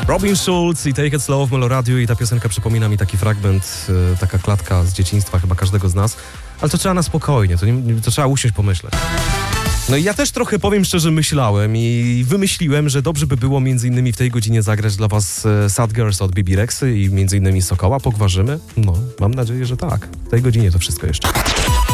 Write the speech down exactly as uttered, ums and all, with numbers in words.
Robin Schulz i Take It Slow w Meloradiu i ta piosenka przypomina mi taki fragment, e, taka klatka z dzieciństwa chyba każdego z nas, ale to trzeba na spokojnie, to, nie, to trzeba usiąść pomyśleć. No i ja też trochę, powiem szczerze, myślałem i wymyśliłem, że dobrze by było między innymi w tej godzinie zagrać dla was e, Sad Girls od Bibi Rexy i między innymi Sokoła pogwarzymy. No, mam nadzieję, że tak. W tej godzinie to wszystko jeszcze.